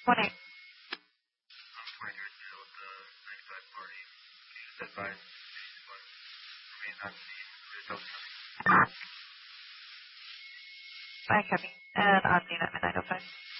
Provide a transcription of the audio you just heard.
Morning. I'm trying to deal with the 95 party. Can you just advise what remains on scene? Results coming. Bye, Kevin. And on unit at midnight 05.